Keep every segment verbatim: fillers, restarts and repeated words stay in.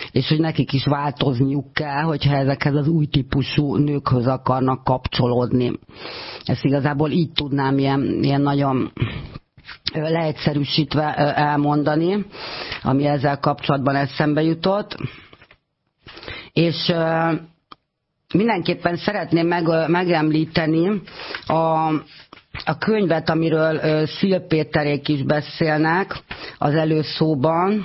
és hogy nekik is változniuk kell, hogyha ezekhez az új típusú nőkhöz akarnak kapcsolódni. Ezt igazából így tudnám ilyen, ilyen nagyon leegyszerűsítve elmondani, ami ezzel kapcsolatban eszembe jutott. És mindenképpen szeretném meg, megemlíteni a, a könyvet, amiről Szil Péterék is beszélnek az előszóban.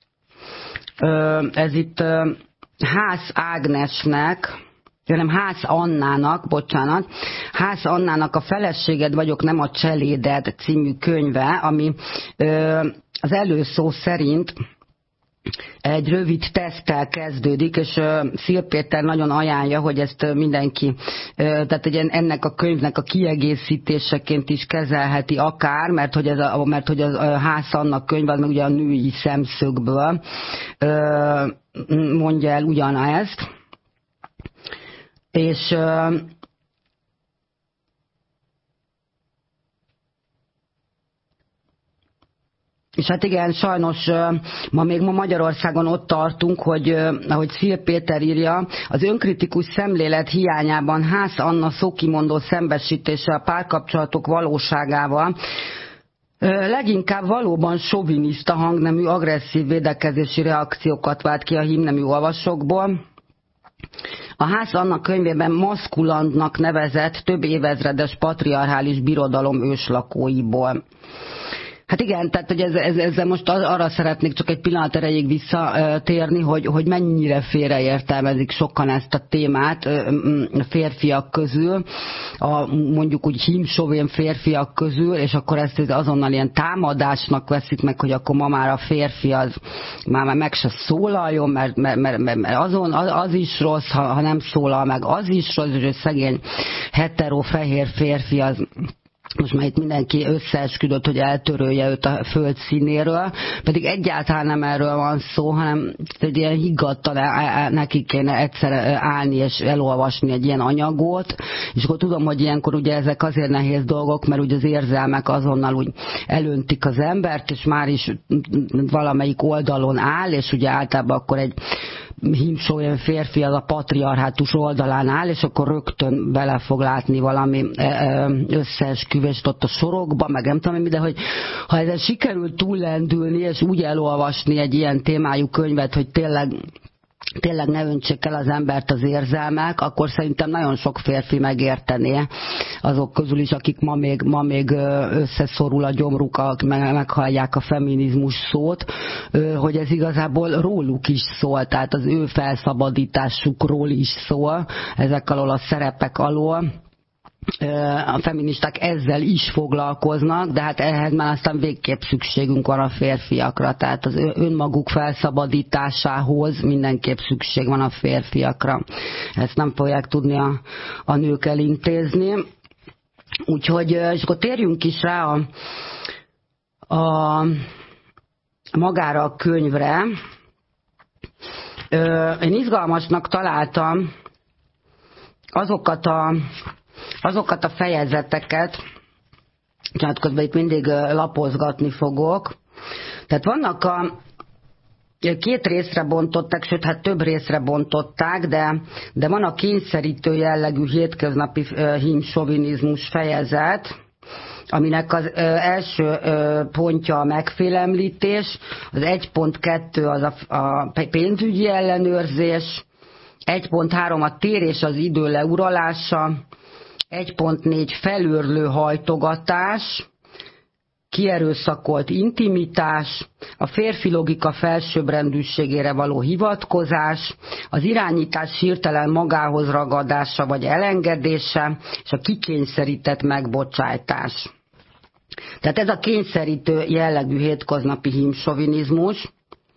Ez itt Ház Ágnesnek, nem Ház Annának, bocsánat, Ház Annának a Feleséged vagyok, nem a cseléded című könyve, ami az előszó szerint egy rövid teszttel kezdődik, és Szil Péter nagyon ajánlja, hogy ezt mindenki, tehát hogy ennek a könyvnek a kiegészítéseként is kezelheti akár, mert hogy, ez a, mert hogy a Ház Anna könyv az meg ugye a női szemszögből mondja el ugyanezt. És És hát igen, sajnos ma még ma Magyarországon ott tartunk, hogy ahogy Szil Péter írja, az önkritikus szemlélet hiányában Ház Anna szókimondó szembesítése a párkapcsolatok valóságával leginkább valóban soviniszta hangnemű agresszív védekezési reakciókat vált ki a hímnemű olvasókból. A Ház Anna könyvében maszkulandnak nevezett több évezredes patriarchális birodalom őslakóiból. Hát igen, tehát hogy ez, ez, ezzel most arra szeretnék csak egy pillanat erejéig visszatérni, hogy, hogy mennyire félreértelmezik sokan ezt a témát a férfiak közül, a, mondjuk úgy hímsovén férfiak közül, és akkor ezt azonnal ilyen támadásnak veszik meg, hogy akkor ma már a férfi az már, már meg se szólaljon, mert, mert, mert, mert azon, az, az is rossz, ha, ha nem szólal meg, az is rossz, és hogy szegény hetero fehér férfi az most már itt mindenki összeesküdött, hogy eltörölje őt a föld színéről, pedig egyáltalán nem erről van szó, hanem egy ilyen higgadtan neki kéne egyszer állni és elolvasni egy ilyen anyagot, és akkor tudom, hogy ilyenkor ugye ezek azért nehéz dolgok, mert ugye az érzelmek azonnal úgy elöntik az embert, és már is valamelyik oldalon áll, és ugye általában akkor egy hímsovén férfi az a patriarhátus oldalán áll, és akkor rögtön bele fog látni valami összeesküvést ott a sorokba, meg nem tudom, de hogy ha ezen sikerül túllendülni, és úgy elolvasni egy ilyen témájú könyvet, hogy tényleg tényleg ne öntsék el az embert az érzelmek, akkor szerintem nagyon sok férfi megértené azok közül is, akik ma még, ma még összeszorul a gyomruk, meg, meghallják a feminizmus szót, hogy ez igazából róluk is szól, tehát az ő felszabadításukról is szól, ezek alól a szerepek alól. A feministák ezzel is foglalkoznak, de hát ehhez már aztán végképp szükségünk van a férfiakra, tehát az önmaguk felszabadításához mindenképp szükség van a férfiakra. Ezt nem fogják tudni a, a nők elintézni. Úgyhogy, és akkor térjünk is rá a, a magára a könyvre. Én izgalmasnak találtam azokat a azokat a fejezeteket, tehát közben itt mindig lapozgatni fogok. Tehát vannak a két részre bontották, sőt, hát több részre bontották, de, de van a kényszerítő jellegű hétköznapi hímsovinizmus fejezet, aminek az ö, első ö, pontja a megfélemlítés, az egy pont kettő az a, a pénzügyi ellenőrzés, egy pont három a tér és az idő leuralása, egy pont négy felőrlő hajtogatás, kierőszakolt intimitás, a férfi logika felsőbbrendűségére való hivatkozás, az irányítás hirtelen magához ragadása vagy elengedése, és a kikényszerített megbocsájtás. Tehát ez a kényszerítő jellegű hétköznapi hímsovinizmus.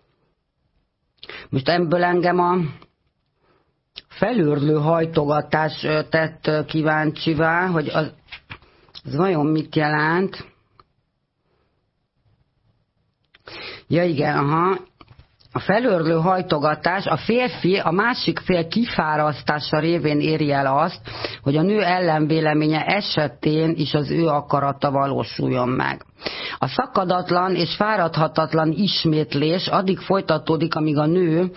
Most ebből engem a felőrlő hajtogatás tett kíváncsivá, hogy az, az vajon mit jelent. Ja igen, aha. A felőrlő hajtogatás, a férfi a másik fél kifárasztása révén éri el azt, hogy a nő ellenvéleménye esetén is az ő akarata valósuljon meg. A szakadatlan és fáradhatatlan ismétlés addig folytatódik, amíg a nő